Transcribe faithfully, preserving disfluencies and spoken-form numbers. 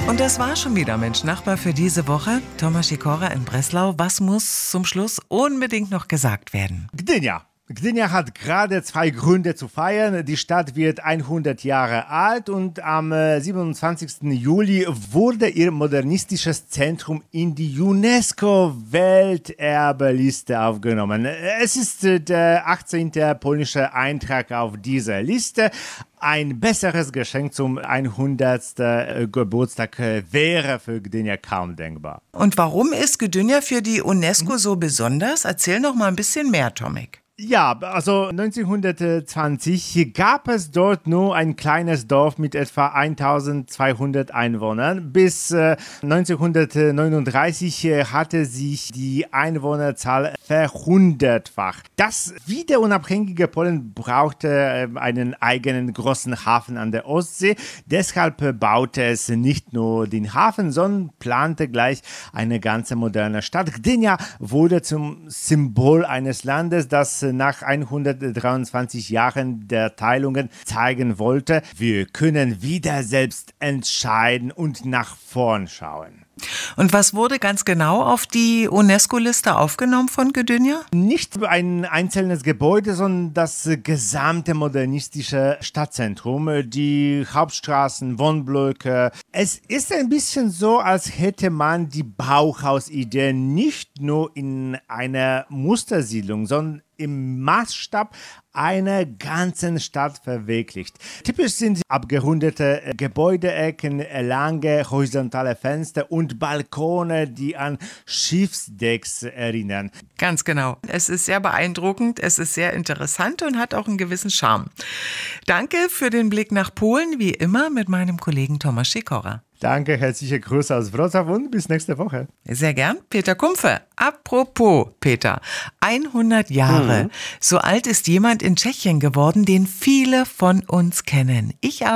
Und das war schon wieder Mensch Nachbar für diese Woche. Tomasz Sikora in Breslau. Was muss zum Schluss unbedingt noch gesagt werden? Gdynia. Gdynia hat gerade zwei Gründe zu feiern. Die Stadt wird hundert Jahre alt und am siebenundzwanzigsten Juli wurde ihr modernistisches Zentrum in die UNESCO-Welterbeliste aufgenommen. Es ist der achtzehnte polnische Eintrag auf dieser Liste. Ein besseres Geschenk zum hundertsten Geburtstag wäre für Gdynia kaum denkbar. Und warum ist Gdynia für die UNESCO so besonders? Erzähl noch mal ein bisschen mehr, Tomek. Ja, also neunzehnhundertzwanzig gab es dort nur ein kleines Dorf mit etwa eintausendzweihundert Einwohnern. Bis äh, neunzehnhundertneununddreißig hatte sich die Einwohnerzahl verhundertfacht. Das wiederunabhängige Polen brauchte äh, einen eigenen großen Hafen an der Ostsee. Deshalb baute es nicht nur den Hafen, sondern plante gleich eine ganze moderne Stadt. Gdynia wurde zum Symbol eines Landes, das nach hundertdreiundzwanzig Jahren der Teilungen zeigen wollte, wir können wieder selbst entscheiden und nach vorn schauen. Und was wurde ganz genau auf die UNESCO-Liste aufgenommen von Gdynia? Nicht ein einzelnes Gebäude, sondern das gesamte modernistische Stadtzentrum, die Hauptstraßen, Wohnblöcke. Es ist ein bisschen so, als hätte man die Bauhaus-Idee nicht nur in einer Mustersiedlung, sondern im Maßstab einer ganzen Stadt verwirklicht. Typisch sind abgerundete Gebäudeecken, lange horizontale Fenster und Balkone, die an Schiffsdecks erinnern. Ganz genau. Es ist sehr beeindruckend, es ist sehr interessant und hat auch einen gewissen Charme. Danke für den Blick nach Polen, wie immer mit meinem Kollegen Tomasz Sikora. Danke, herzliche Grüße aus Wrocław und bis nächste Woche. Sehr gern, Peter Kumpfe. Apropos, Peter, hundert Jahre. Mhm. So alt ist jemand in Tschechien geworden, den viele von uns kennen. Ich auch.